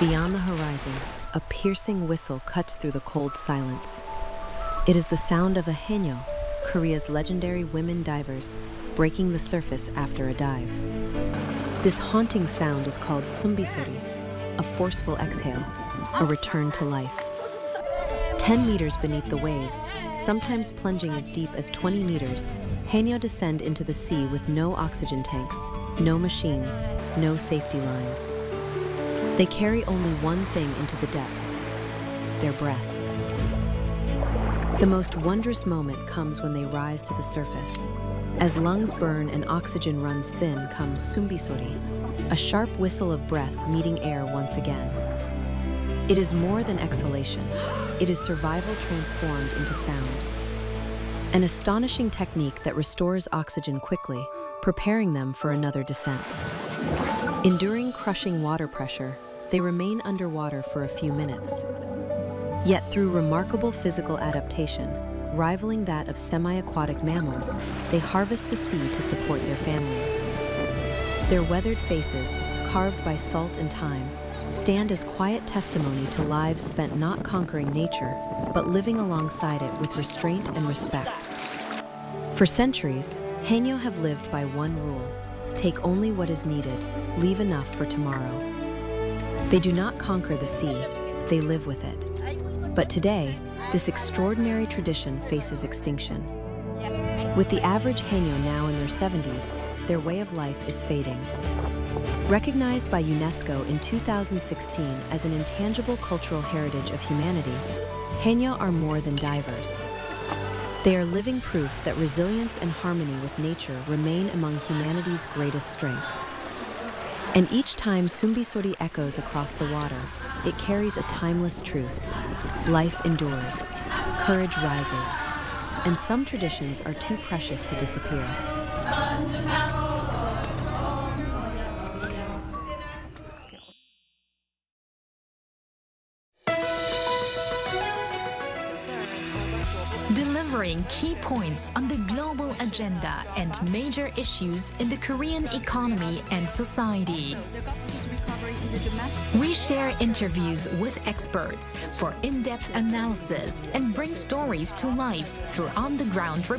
Beyond the horizon, a piercing whistle cuts through the cold silence. It is the sound of a haenyeo, Korea's legendary women divers, breaking the surface after a dive. This haunting sound is called sumbisori, a forceful exhale, a return to life. 10 meters beneath the waves, sometimes plunging as deep as 20 meters, haenyeo descend into the sea with no oxygen tanks, no machines, no safety lines. They carry only one thing into the depths: their breath. The most wondrous moment comes when they rise to the surface. As lungs burn and oxygen runs thin comes sumbisori, a sharp whistle of breath meeting air once again. It is more than exhalation. It is survival transformed into sound. An astonishing technique that restores oxygen quickly, preparing them for another descent. Enduring crushing water pressure, they remain underwater for a few minutes. Yet through remarkable physical adaptation, rivaling that of semi-aquatic mammals, they harvest the sea to support their families. Their weathered faces, carved by salt and time, stand as quiet testimony to lives spent not conquering nature, but living alongside it with restraint and respect. For centuries, haenyeo have lived by one rule: take only what is needed, leave enough for tomorrow. They do not conquer the sea, they live with it. But today, this extraordinary tradition faces extinction. With the average haenyeo now in their 70s, their way of life is fading. Recognized by UNESCO in 2016 as an intangible cultural heritage of humanity, haenyeo are more than divers. They are living proof that resilience and harmony with nature remain among humanity's greatest strengths. And each time sumbisori echoes across the water, it carries a timeless truth. Life endures, courage rises, and some traditions are too precious to disappear. Delivering key points on the global agenda and major issues in the Korean economy and society. We share interviews with experts for in-depth analysis and bring stories to life through on-the-ground